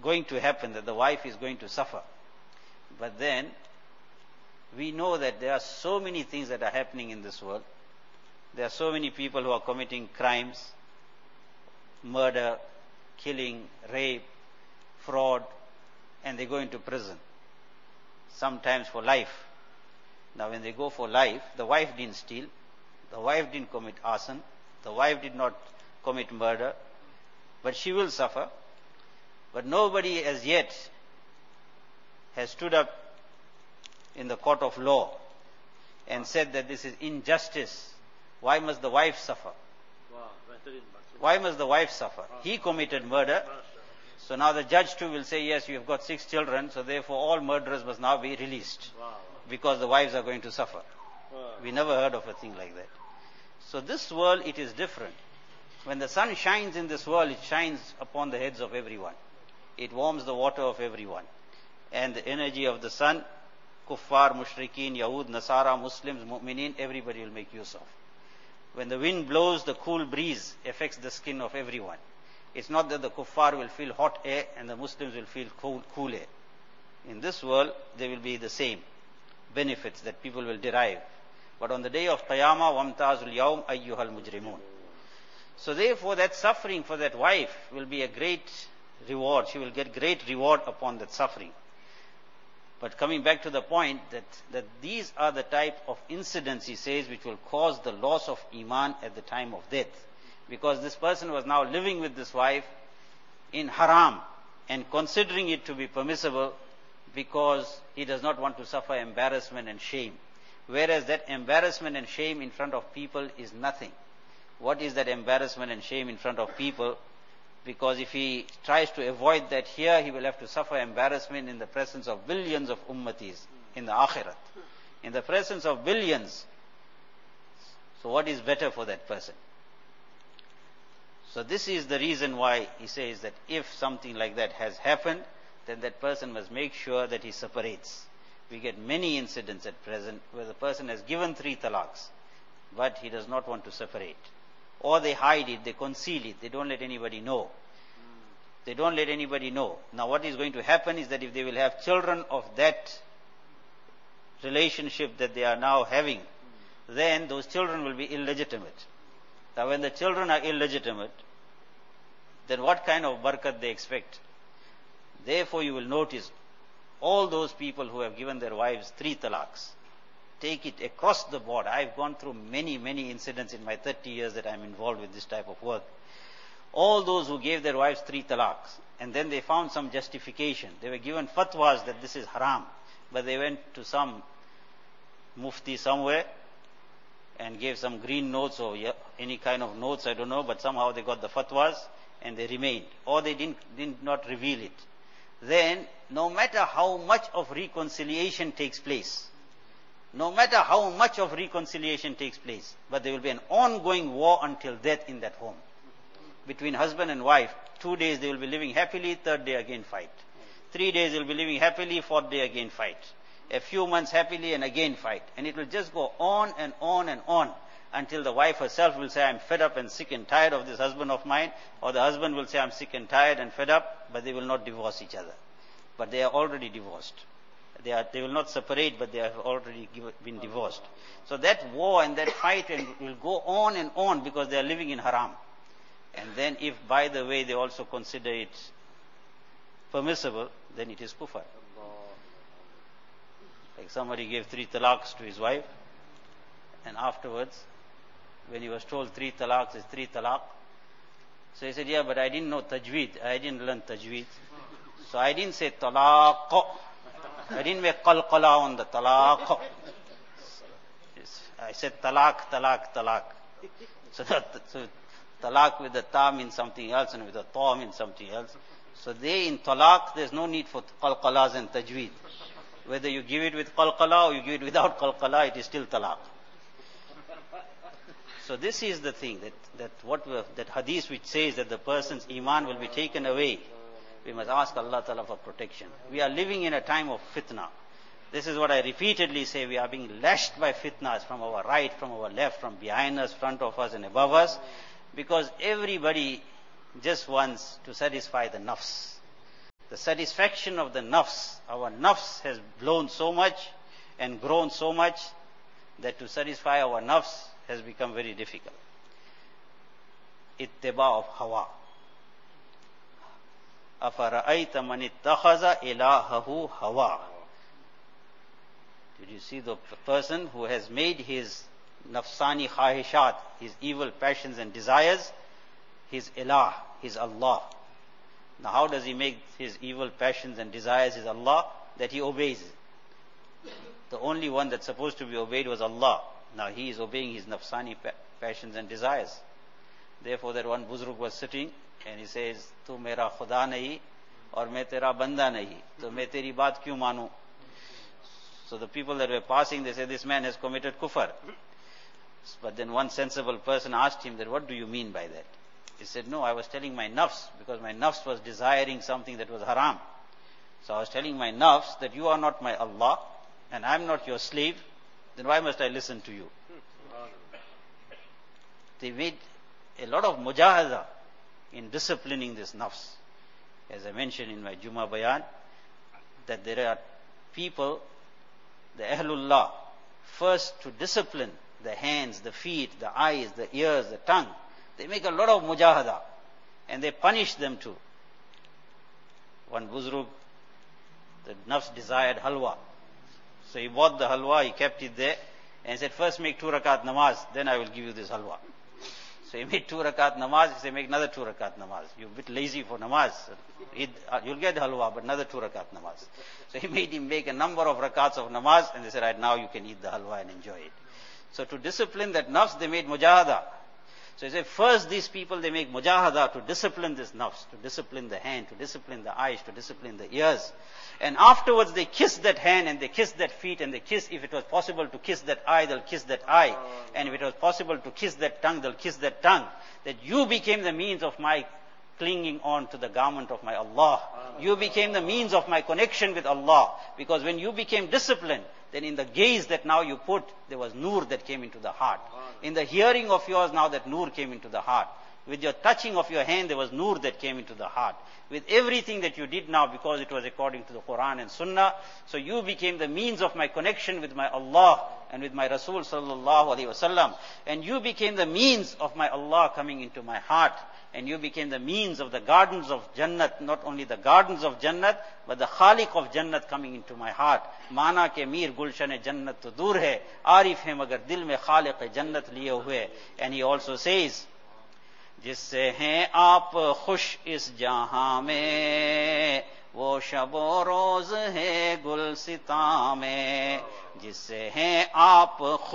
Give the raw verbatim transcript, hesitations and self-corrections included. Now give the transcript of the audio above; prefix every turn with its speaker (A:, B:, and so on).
A: going to happen, that the wife is going to suffer. But then, we know that there are so many things that are happening in this world. There are so many people who are committing crimes, murder, killing, rape, fraud, and they go into prison. Sometimes for life. Now when they go for life, the wife didn't steal, the wife didn't commit arson, the wife did not commit murder, but she will suffer. But nobody as yet has stood up in the court of law and said that this is injustice. Why must the wife suffer? Why must the wife suffer? He committed murder. So now the judge too will say, yes, you have got six children, so therefore all murderers must now be released. Because the wives are going to suffer. We never heard of a thing like that. So this world, it is different. When the sun shines in this world, it shines upon the heads of everyone. It warms the water of everyone. And the energy of the sun, kuffar, mushrikeen, Yahud, Nasara, Muslims, mu'mineen, everybody will make use of. When the wind blows, the cool breeze affects the skin of everyone. It's not that the kuffar will feel hot air and the Muslims will feel cool, cool air. In this world, there will be the same benefits that people will derive. But on the day of Qiyamah, wamtazul yawm ayyuhal mujrimun. So therefore, that suffering for that wife will be a great reward. She will get great reward upon that suffering. But coming back to the point that, that these are the type of incidents, he says, which will cause the loss of iman at the time of death. Because this person was now living with this wife in haram and considering it to be permissible because he does not want to suffer embarrassment and shame. Whereas that embarrassment and shame in front of people is nothing. What is that embarrassment and shame in front of people? Because if he tries to avoid that here, he will have to suffer embarrassment in the presence of billions of ummatis in the akhirat. In the presence of billions. So what is better for that person? So this is the reason why he says that if something like that has happened, then that person must make sure that he separates. We get many incidents at present where the person has given three talaqs, but he does not want to separate. Or they hide it, they conceal it, they don't let anybody know. They don't let anybody know. Now what is going to happen is that if they will have children of that relationship that they are now having, then those children will be illegitimate. Now when the children are illegitimate, then what kind of barakat they expect? Therefore you will notice all those people who have given their wives three talaqs, take it across the board. I've gone through many, many incidents in my thirty years that I'm involved with this type of work. All those who gave their wives three talaqs, and then they found some justification. They were given fatwas that this is haram, but they went to some mufti somewhere and gave some green notes or any kind of notes, I don't know, but somehow they got the fatwas and they remained. Or they didn't, did not reveal it. Then, no matter how much of reconciliation takes place, no matter how much of reconciliation takes place, but there will be an ongoing war until death in that home. Between husband and wife, two days they will be living happily, third day again fight. Three days they will be living happily, fourth day again fight. A few months happily and again fight. And it will just go on and on and on until the wife herself will say, I'm fed up and sick and tired of this husband of mine, or the husband will say, I'm sick and tired and fed up, but they will not divorce each other. But they are already divorced. They, are, they will not separate, but they have already give, been divorced. So that war and that fight will go on and on because they are living in haram. And then if, by the way, they also consider it permissible, then it is kufr. Like somebody gave three talaqs to his wife, and afterwards, when he was told three talaqs is three talaq, so he said, yeah, but I didn't know tajweed. I didn't learn tajweed. So I didn't say talaq. I didn't make qalqala on the talaq. I said talaq, talaq, talaq. So, that, so talaq with the ta means something else and with the ta means something else. So they in talaq, there's no need for qalqalas and tajweed. Whether you give it with qalqala or you give it without qalqala, it is still talaq. So this is the thing, that, that what that hadith which says that the person's iman will be taken away. We must ask Allah Ta'ala for protection. We are living in a time of fitna. This is what I repeatedly say. We are being lashed by fitnas from our right, from our left, from behind us, front of us and above us. Because everybody just wants to satisfy the nafs. The satisfaction of the nafs, our nafs has blown so much and grown so much that to satisfy our nafs has become very difficult. Ittiba of hawa. Afara'ayta man ittakhaza ilahahu hawa. Did you see the person who has made his nafsani khahishat, his evil passions and desires, his ilah, his Allah. Now how does he make his evil passions and desires his Allah? That he obeys. The only one that's supposed to be obeyed was Allah. Now he is obeying his nafsani passions and desires. Therefore that one buzrug was sitting and he says, Tu mera khuda nahi aur main tera banda nahi, to main teri baat kyun manu? So the people that were passing, they said, this man has committed kufr. But then one sensible person asked him that, what do you mean by that? He said, no, I was telling my nafs, because my nafs was desiring something that was haram. So I was telling my nafs that you are not my Allah, and I am not your slave, then why must I listen to you? They made a lot of mujahada in disciplining this nafs. As I mentioned in my Jummah Bayan, that there are people, the Ahlullah, first to discipline the hands, the feet, the eyes, the ears, the tongue. They make a lot of mujahada and they punish them too. One buzrug, the nafs desired halwa. So he bought the halwa, he kept it there and said, first make two rakat namaz, then I will give you this halwa. So he made two rakat namaz, he said, make another two rakat namaz. You're a bit lazy for namaz. You'll get halwa, but another two rakat namaz. So he made him make a number of rakats of namaz and they said, right now you can eat the halwa and enjoy it. So to discipline that nafs, they made mujahada. So he said, first these people, they make mujahada to discipline this nafs, to discipline the hand, to discipline the eyes, to discipline the ears. And afterwards they kiss that hand and they kiss that feet and they kiss, if it was possible to kiss that eye, they'll kiss that eye. And if it was possible to kiss that tongue, they'll kiss that tongue. That you became the means of my clinging on to the garment of my Allah. You became the means of my connection with Allah. Because when you became disciplined, then in the gaze that now you put, there was nur that came into the heart. In the hearing of yours, now that nur came into the heart. With your touching of your hand, there was nur that came into the heart. With everything that you did now, because it was according to the Quran and Sunnah, so you became the means of my connection with my Allah and with my Rasul sallallahu alaihi wasallam. And you became the means of my Allah coming into my heart. And you became the means of the gardens of Jannat, not only the gardens of Jannat, but the Khaliq of Jannat coming into my heart. Mana ke mir gulshan Jannat to dur hai, arif hai magar dil mein Khaliq Jannat liye hue. And he also says, जिससे हैं आप खुश इस जहां में वो शबो रोज है गुलसिता में जिससे हैं आप